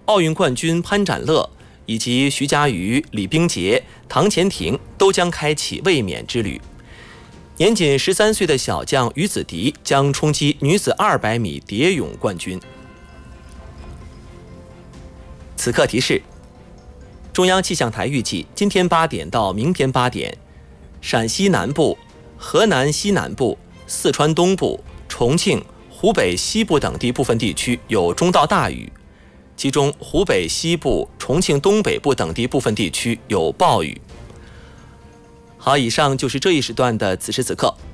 奥运冠军潘展乐以及徐嘉余、李冰洁、唐钱婷都将开启卫冕之旅。年仅13岁的小将于子迪将冲击女子200米蝶泳冠军。此刻提示：中央气象台预计今天8点到明天8点，陕西南部、河南西南部、四川东部、重庆、湖北西部等地部分地区有中到大雨，其中湖北西部、重庆东北部等地部分地区有暴雨。好，以上就是这一时段的此时此刻。